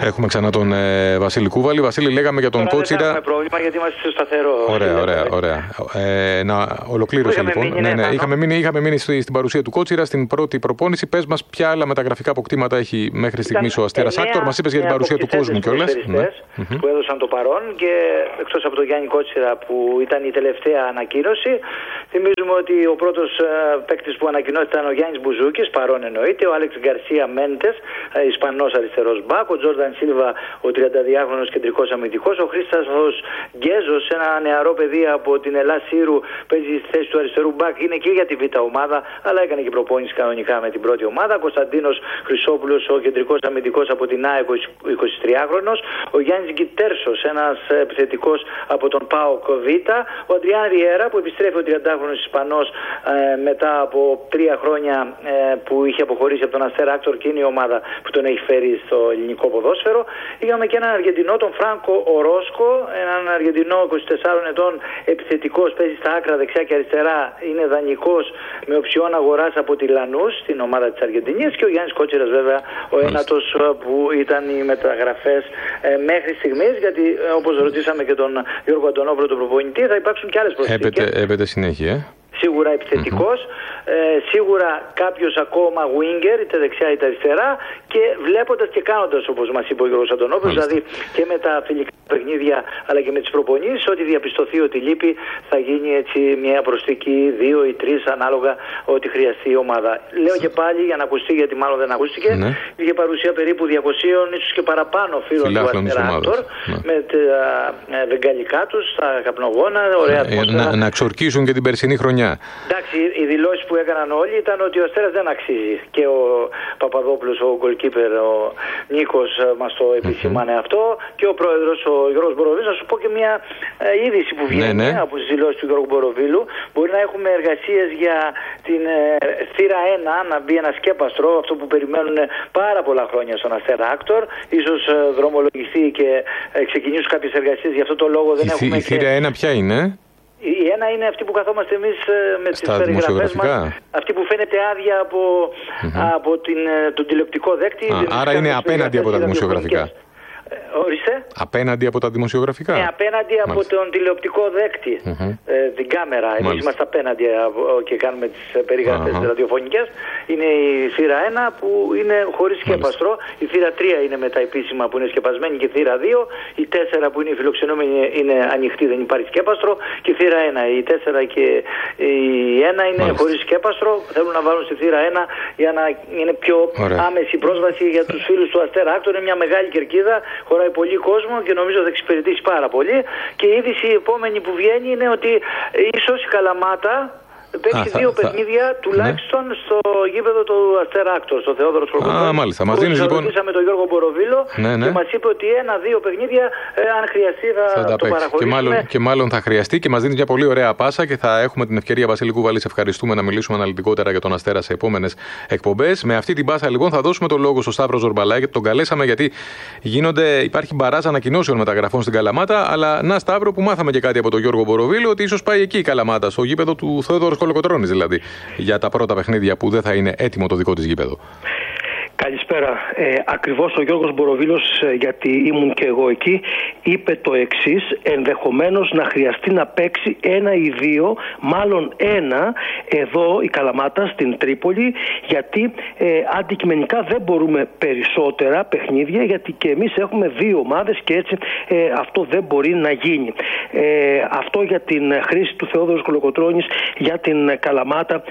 Έχουμε ξανά τον Βασίλη Κούβαλη. Βασίλη, λέγαμε για τον Κότσιρα. Δεν έχουμε πρόβλημα γιατί είμαστε στο σταθερό. Ωραία. Να ολοκλήρωσα λοιπόν. Είχαμε μείνει στην παρουσία του Κότσιρα στην πρώτη προπόνηση. Πες μας ποια άλλα μεταγραφικά αποκτήματα έχει μέχρι στιγμής ο Αστέρας Άκτορ. Μας είπες για την παρουσία του κόσμου κιόλας. Που έδωσαν το παρόν και εκτός από τον Γιάννη Κότσιρα που ήταν η τελευταία ανακοίνωση. Θυμίζουμε ότι ο πρώτος παίκτης που ανακοινώθηκε ήταν ο Γιάννης Μπουζούκης, παρόν εννοείται, ο Άλεξ Γκαρσία Μέντες, Ισπανός αριστερός μπακ, ο Τζόρνταν Σίλβα, ο 32χρονος κεντρικός αμυντικός, ο Χρήστος Γκέζος, ένα νεαρό παιδί από την Ελλάς Σύρου, παίζει στη θέση του αριστερού μπακ, είναι και για τη β' ομάδα, αλλά έκανε και προπόνηση κανονικά με την πρώτη ομάδα. Κωνσταντίνος Χρυσόπουλος, ο κεντρικός αμυντικός από την ΑΕΚ, 23χρονος, ο Γιάννης Γκιτέρσος, ένας επιθετικός από τον ΠΑΟΚ Β, ο Αντριάν Ριέρα που επιστρέφει, ο 30χρονος Ισπανός, μετά από 3 χρόνια που είχε αποχωρήσει από τον Αστέρα Άκτορ και είναι η ομάδα που τον έχει φέρει στο ελληνικό ποδόσφαιρο. Είχαμε και έναν Αργεντινό, τον Φράνκο Ορόσκο, έναν Αργεντινό 24 ετών επιθετικός, παίζει στα άκρα δεξιά και αριστερά, είναι δανεικός με οψιόν αγοράς από τη Λανούς, την ομάδα της Αργεντινής, και ο Γιάννης Κότσιρας βέβαια ο ένατος που ήταν οι μεταγραφές μέχρι στιγμής, γιατί όπως ρωτήσαμε και τον Γιώργο Αντωνόπουλο, τον προπονητή, θα υπάρξουν και άλλες προσθήκες. Έπεται συνέχεια. Σίγουρα επιθετικός, σίγουρα κάποιος ακόμα winger, είτε δεξιά είτε αριστερά, και βλέποντας και κάνοντας, όπως μας είπε ο Γιώργος Αντωνόπουλος, δηλαδή και με τα φιλικά παιχνίδια αλλά και με τις προπονήσεις, ότι διαπιστωθεί ότι λείπει, θα γίνει έτσι μια προσθήκη 2 ή 3 ανάλογα ό,τι χρειαστεί η ομάδα. Λέω και πάλι για να ακουστεί, γιατί μάλλον δεν ακούστηκε, είχε παρουσία περίπου 200 ίσως και παραπάνω φίλων του Αστέρα Άκτορ, με τα βεγγαλικά τους, τα καπνογόνα, ωραία ατμόσφαιρα. Να εξορκίσουν και την περσινή χρονιά. Εντάξει, οι δηλώσεις που έκαναν όλοι ήταν ότι ο Αστέρας δεν αξίζει. Και ο Παπαδόπουλος, ο goalkeeper, ο Νίκος, μας το επισήμανε αυτό, και ο πρόεδρος, ο Γιώργος Μποροβίλου. Να σου πω και μια είδηση που βγαίνει από τις δηλώσεις του Γιώργου Μποροβίλου. Μπορεί να έχουμε εργασίες για την θύρα 1, να μπει ένα σκέπαστρο, αυτό που περιμένουν πάρα πολλά χρόνια στον Αστέρα Άκτορ. Ίσως δρομολογηθεί και ξεκινήσουν κάποιες εργασίες. Γι' αυτό το λόγο δεν έχουμε. Η θύρα 1 ποια είναι? Η ένα είναι αυτή που καθόμαστε εμείς με τις περιγραφές μας, αυτή που φαίνεται άδεια από τον τηλεοπτικό δέκτη. Άρα είναι απέναντι από τα δημοσιογραφικά. Ορίστε. Απέναντι από τα δημοσιογραφικά. Απέναντι από τον τηλεοπτικό δέκτη. Την κάμερα. Εμείς είμαστε απέναντι και κάνουμε τις περιγραφές ραδιοφωνικές. Είναι η θύρα 1 που είναι χωρίς σκέπαστρο. Η θύρα 3 είναι με τα επίσημα που είναι σκεπασμένη, και η θύρα 2. Η 4 που είναι η φιλοξενούμενη είναι ανοιχτή, δεν υπάρχει σκέπαστρο. Και η θύρα 1. Η 4 και η 1 είναι χωρίς σκέπαστρο. Θέλουν να βάλουν στη θύρα 1 για να είναι πιο άμεση πρόσβαση για τους φίλους του Αστέρα Άκτορ. Είναι μια μεγάλη κερκίδα. Χωράει πολύ κόσμο και νομίζω θα εξυπηρετήσει πάρα πολύ. Και η είδηση επόμενη που βγαίνει είναι ότι ίσως η Καλαμάτα παίξει 2 παιχνίδια τουλάχιστον στο γήπεδο του Αστέρα Άκτορ, στο Θεόδωρος Κολοκοτρώνης. Μάλιστα. Μας δίνεις λοιπόν. Ρωτήσαμε τον Γιώργο Μποροβίλο και μας είπε ότι 1-2 παιχνίδια, αν χρειαστεί, θα το παραχωρήσουμε. Και μάλλον θα χρειαστεί, και μας δίνεις μια πολύ ωραία πάσα και θα έχουμε την ευκαιρία, Βασίλη Κούβαλη, σε ευχαριστούμε, να μιλήσουμε αναλυτικότερα για τον Αστέρα σε επόμενες εκπομπές. Με αυτή την πάσα λοιπόν θα δώσουμε το λόγο στον Σταύρο Ζορμπαλάκη. Τον καλέσαμε γιατί υπάρχει μπαράζ ανακοινώσεων μεταγραφών στην Καλαμάτα. Αλλά να, Σταύρο, που μάθαμε και κάτι από τον Γιώργο Μποροβίλο, ότι ίσως πάει εκεί η Καλαμάτα, στο γήπεδο του Θεόδωρος Κολοκοτρώνης δηλαδή, για τα πρώτα παιχνίδια που δεν θα είναι έτοιμο το δικό της γήπεδο. Καλησπέρα. Ακριβώς ο Γιώργος Μποροβίλος, γιατί ήμουν και εγώ εκεί, είπε το εξής: ενδεχομένως να χρειαστεί να παίξει 1 ή 2, μάλλον 1, εδώ η Καλαμάτα στην Τρίπολη, γιατί αντικειμενικά δεν μπορούμε περισσότερα παιχνίδια, γιατί και εμείς έχουμε 2 ομάδες και έτσι αυτό δεν μπορεί να γίνει. Αυτό για την χρήση του Θεόδωρος Κολοκοτρώνης για την Καλαμάτα,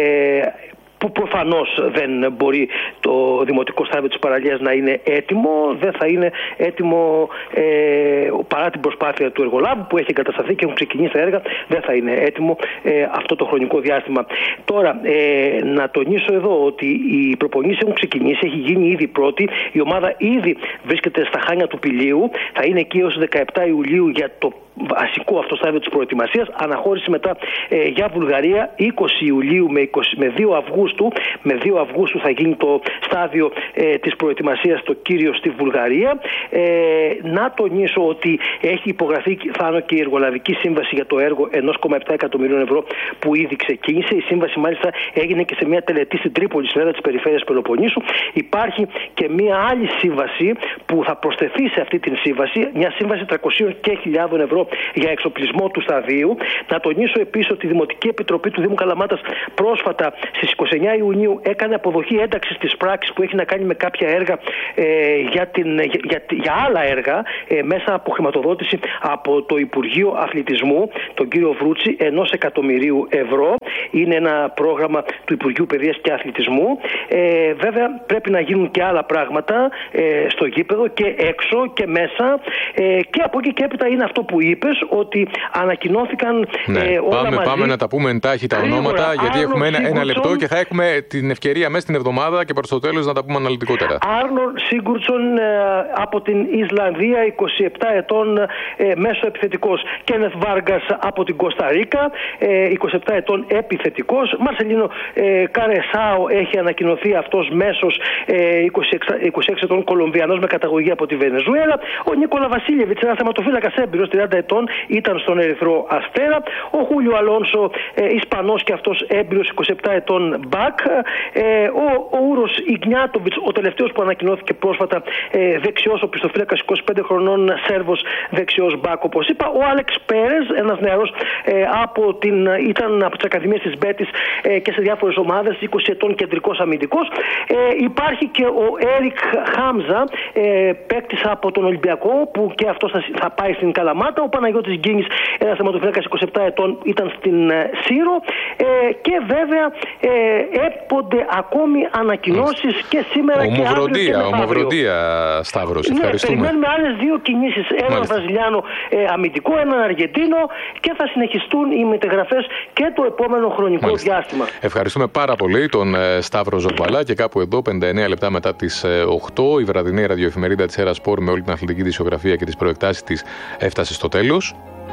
που προφανώς δεν μπορεί το Δημοτικό Στάδιο της Παραλίας να είναι έτοιμο, δεν θα είναι έτοιμο παρά την προσπάθεια του εργολάβου που έχει εγκατασταθεί και έχουν ξεκινήσει τα έργα, δεν θα είναι έτοιμο αυτό το χρονικό διάστημα. Τώρα, να τονίσω εδώ ότι οι προπονήσεις έχουν ξεκινήσει, έχει γίνει ήδη πρώτη, η ομάδα ήδη βρίσκεται στα Χάνια του Πηλίου, θα είναι εκεί έως 17 Ιουλίου για το βασικό αυτό στάδιο της προετοιμασίας. Αναχώρηση μετά για Βουλγαρία 20 Ιουλίου με 2 Αυγούστου. Με 2 Αυγούστου θα γίνει το στάδιο της προετοιμασίας το κύριο στη Βουλγαρία. Να τονίσω ότι έχει υπογραφεί, Θάνο, και η εργολαβική σύμβαση για το έργο 1,7 εκατομμυρίων ευρώ που ήδη ξεκίνησε. Η σύμβαση μάλιστα έγινε και σε μια τελετή στην Τρίπολη, στην έδρα της περιφέρειας Πελοποννήσου. Υπάρχει και μια άλλη σύμβαση που θα προσθεθεί σε αυτή την σύμβαση, μια σύμβαση 300.000 ευρώ για εξοπλισμό του σταδίου. Να τονίσω επίσης ότι η Δημοτική Επιτροπή του Δήμου Καλαμάτας πρόσφατα στις 29 Ιουνίου έκανε αποδοχή ένταξης της πράξης που έχει να κάνει με κάποια έργα για άλλα έργα μέσα από χρηματοδότηση από το Υπουργείο Αθλητισμού, τον κύριο Βρούτσι, 1 εκατομμυρίου ευρώ. Είναι ένα πρόγραμμα του Υπουργείου Παιδείας και Αθλητισμού. Βέβαια πρέπει να γίνουν και άλλα πράγματα στο γήπεδο και έξω και μέσα, και από εκεί και έπειτα είναι αυτό που είπες, ότι ανακοινώθηκαν όλα μαζί. Πάμε να τα πούμε εντάχει τα ονόματα, γιατί έχουμε ένα λεπτό και θα έχουμε την ευκαιρία μέσα στην εβδομάδα και προς το τέλος να τα πούμε αναλυτικότερα. Άρνορ Σίγκουρτσον από την Ισλανδία, 27 ετών, μέσο επιθετικός. Κένεθ Βάργκας από την Κοσταρίκα, 27 ετών, επιθετικός. Μαρσελίνο Καρεσάο έχει ανακοινωθεί, αυτός μέσος, 26 ετών, Κολομβιανός με καταγωγή από τη Βενεζουέλα. Ο Νίκολα Βασίλεβιτς, ένας θεματοφύλακας έμπειρος, 30 ετών, ήταν στον Ερυθρό Αστέρα. Ο Χούλιο Αλόνσο, Ισπανός και αυτός έμπειρος, 27 ετών, μπακ. Ο Ούρος Ιγνιάτοβιτς, ο τελευταίος που ανακοινώθηκε πρόσφατα, δεξιός, ο πιστοφύλακας, 25 χρονών, Σέρβος, δεξιός μπακ, όπως είπα. Ο Άλεξ Πέρες, ένας νεαρός, ήταν από τις Ακαδημίες της Μπέτης και σε διάφορες ομάδες, 20 ετών, κεντρικός αμυντικός. Υπάρχει και ο Έρικ Χάμζα, παίκτης από τον Ολυμπιακό, που και αυτός θα πάει στην Καλαμάτα. Ο Παναγιώτης Γκίνης, ένας θεματοφύλακας, 27 ετών, ήταν στην Σύρο. Και βέβαια έπονται ακόμη ανακοινώσεις και σήμερα και αύριο. Ομοβροντία, Σταύρος, ευχαριστούμε. Περιμένουμε άλλες 2 κινήσεις, έναν Βραζιλιάνο αμυντικό, έναν Αργεντίνο, και θα συνεχιστούν οι μεταγραφές και το επόμενο χρονικό διάστημα. Ευχαριστούμε πάρα πολύ τον Σταύρο Ζορμπαλά, και κάπου εδώ, 59 λεπτά μετά τις 8, η βραδινή ραδιοεφημερίδα της Έρα Σπορ με όλη την αθλητική δισογραφία και τις προεκτάσεις της έφτασε στο τέλος.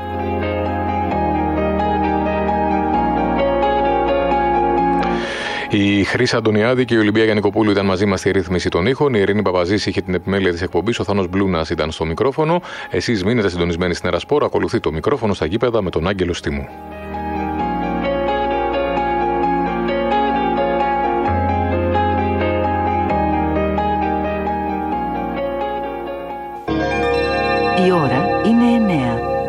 Η Χρύσα Αντωνιάδη και η Ολυμπία Γιαννικοπούλου ήταν μαζί μας στη ρύθμιση των ήχων. Η Ειρήνη Παπαζής είχε την επιμέλεια της εκπομπής. Ο Θάνος Μπλούνας ήταν στο μικρόφωνο. Εσείς μείνετε συντονισμένοι στην Έρα Σπορ. Ακολουθεί το μικρόφωνο στα γήπεδα με τον Άγγελο Στίμου. Η ώρα είναι 9.